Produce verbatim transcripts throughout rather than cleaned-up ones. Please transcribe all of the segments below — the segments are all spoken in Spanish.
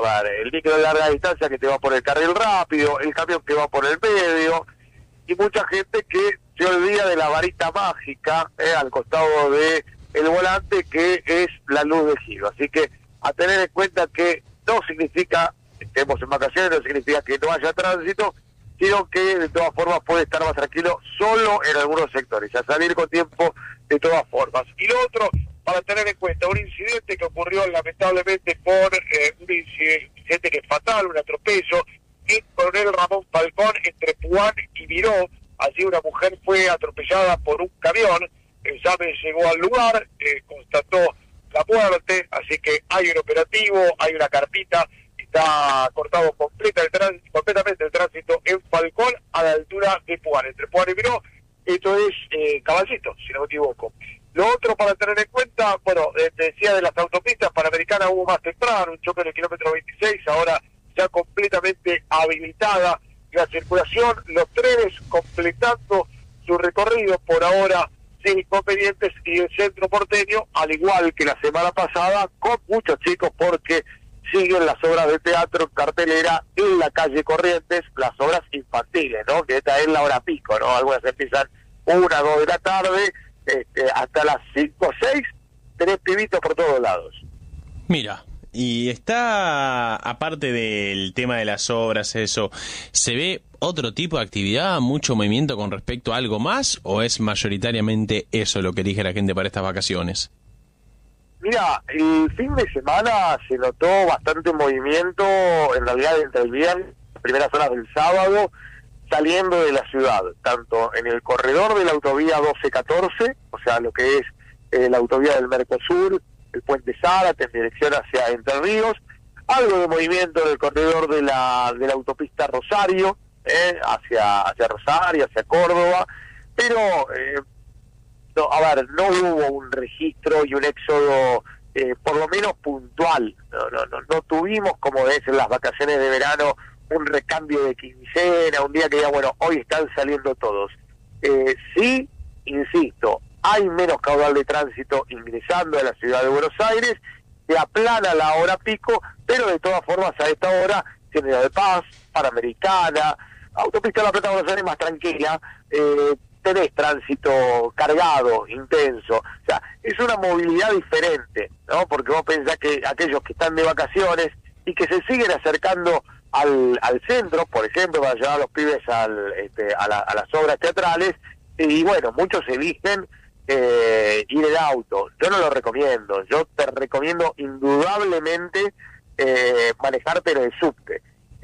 a ver, el micro de larga distancia que te va por el carril rápido, el camión que va por el medio, y mucha gente que se olvida de la varita mágica eh, al costado de el volante, que es la luz de giro. Así que a tener en cuenta que no significa que estemos en vacaciones, no significa que no haya tránsito, sino que de todas formas puede estar más tranquilo solo en algunos sectores, a salir con tiempo de todas formas. Y lo otro, para tener en cuenta, un incidente que ocurrió lamentablemente por eh, un incidente que es fatal, un atropello en Coronel Ramón Falcón entre Puan y Miró. Allí una mujer fue atropellada por un camión, el SAME llegó al lugar, eh, constató la muerte, así que hay un operativo, hay una carpita, está cortado completa el tránsito, completamente el tránsito en Falcón a la altura de Puan, entre Puan y Miró. Esto es eh, Caballito, si no me equivoco. Lo otro para tener en cuenta, bueno, eh, te decía de las autopistas, Panamericana hubo más temprano, un choque en el kilómetro veintiséis, ahora ya completamente habilitada la circulación, los trenes completando su recorrido por ahora sin inconvenientes, y el centro porteño, al igual que la semana pasada, con muchos chicos porque siguen las obras de teatro en cartelera en la calle Corrientes, las obras infantiles, ¿no? Que esta es la hora pico, ¿no? Algunas empiezan una, dos de la tarde, este, hasta las cinco o seis, tenés pibitos por todos lados. Mira, y está, aparte del tema de las obras, eso, ¿se ve otro tipo de actividad, mucho movimiento con respecto a algo más, o es mayoritariamente eso lo que elige la gente para estas vacaciones? Mira, el fin de semana se notó bastante movimiento, en realidad entre el viernes, las primeras horas del sábado, saliendo de la ciudad, tanto en el corredor de la autovía doce catorce, o sea, lo que es eh, la autovía del Mercosur, el puente Zárate en dirección hacia Entre Ríos, algo de movimiento en el corredor de la de la autopista Rosario, eh, hacia hacia Rosario, hacia Córdoba, pero eh, no, a ver, no hubo un registro y un éxodo eh, por lo menos puntual, no, no, no, no tuvimos, como es en las vacaciones de verano, un recambio de quincena, un día que ya, bueno, hoy están saliendo todos. Eh, sí, insisto, hay menos caudal de tránsito ingresando a la ciudad de Buenos Aires, se aplana la hora pico, pero de todas formas a esta hora, General de Paz, Panamericana, Autopista La Plata Buenos Aires más tranquila, eh, tenés tránsito cargado, intenso, o sea, es una movilidad diferente, ¿no? Porque vos pensás que aquellos que están de vacaciones y que se siguen acercando al, al centro, por ejemplo, para llevar a los pibes al, este, a, la, a las obras teatrales, y bueno, muchos eligen eh, ir en auto. Yo no lo recomiendo, yo te recomiendo indudablemente eh, manejar pero el subte.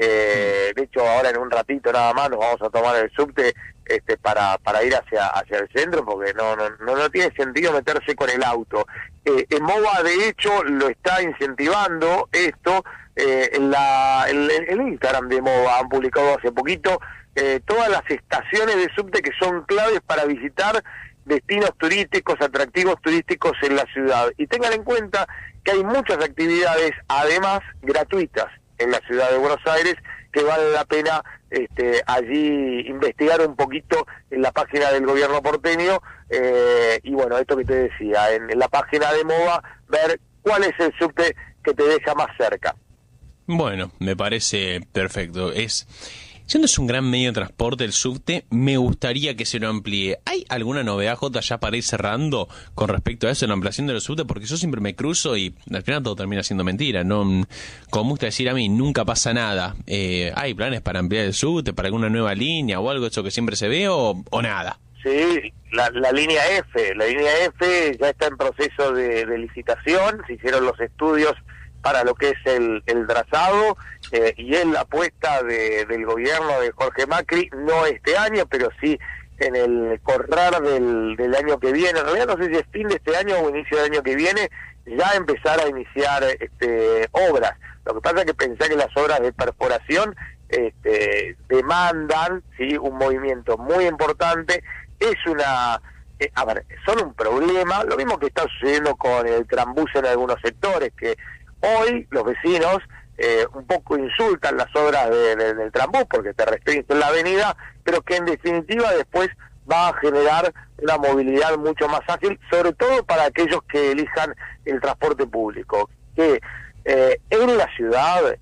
Eh, de hecho, ahora en un ratito nada más nos vamos a tomar el subte este, para para ir hacia hacia el centro, porque no no no, no tiene sentido meterse con el auto. Eh, en MOVA, de hecho, lo está incentivando esto. Eh, en la en, en el Instagram de MOVA han publicado hace poquito eh, todas las estaciones de subte que son claves para visitar destinos turísticos, atractivos turísticos en la ciudad. Y tengan en cuenta que hay muchas actividades, además, gratuitas en la ciudad de Buenos Aires, que vale la pena este, allí investigar un poquito en la página del gobierno porteño, eh, y bueno, esto que te decía, en, en la página de MOVA, ver cuál es el subte que te deja más cerca. Bueno, me parece perfecto. Es, siendo es un gran medio de transporte el subte, me gustaría que se lo amplíe. ¿Hay alguna novedad, Jota, ya para ir cerrando con respecto a eso, en la ampliación del subte? Porque yo siempre me cruzo y al final todo termina siendo mentira, ¿no? Como me gusta decir a mí, nunca pasa nada. Eh, ¿Hay planes para ampliar el subte, para alguna nueva línea o algo, eso que siempre se ve, o, o nada? Sí, la, la línea F, la línea F ya está en proceso de, de licitación, se hicieron los estudios para lo que es el, el trazado, eh, y es la apuesta de, del gobierno de Jorge Macri, no este año, pero sí en el correr del, del año que viene. En realidad no sé si es fin de este año o inicio del año que viene, ya empezar a iniciar este, obras. Lo que pasa es que pensé que las obras de perforación este, demandan, ¿sí?, un movimiento muy importante. Es una... Eh, a ver, son un problema, lo mismo que está sucediendo con el trambús en algunos sectores, que hoy los vecinos eh, un poco insultan las obras de, de, del trambús porque te restringen la avenida, pero que en definitiva después va a generar una movilidad mucho más ágil, sobre todo para aquellos que elijan el transporte público, que eh, en la ciudad